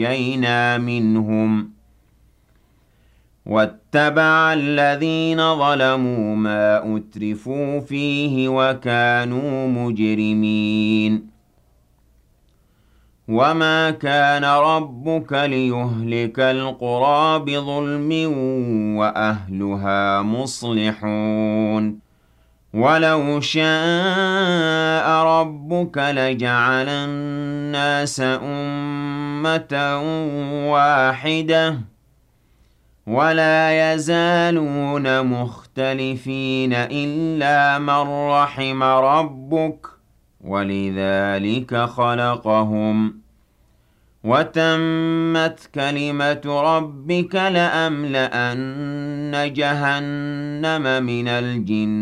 نَجَّيْنَا مِنْهُمْ وَاتَّبَعَ الَّذِينَ ظَلَمُوا مَا أُتْرِفُوا فِيهِ وَكَانُوا مُجْرِمِينَ وَمَا كَانَ رَبُّكَ لِيُهْلِكَ الْقُرَىٰ بِظُلْمٍ وَأَهْلُهَا مُصْلِحُونَ وَلَوْ شَاءَ رَبُّكَ لَجَعَلَ النَّاسَ أُمَّةً وَاحِدَةً وَلَا يَزَالُونَ مُخْتَلِفِينَ إِلَّا مَن رَّحِمَ رَبُّكَ وَلِذَٰلِكَ خَلَقَهُمْ وَتَمَّتْ كَلِمَةُ رَبِّكَ لَأَمْلَأَنَّ جَهَنَّمَ مِنَ الْجِنَّةِ